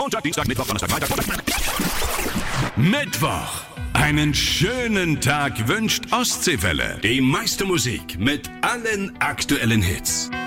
Montag, Dienstag, Mittwoch, Donnerstag, Freitag, Mittwoch. Einen schönen Tag wünscht Ostseewelle. Die meiste Musik mit allen aktuellen Hits.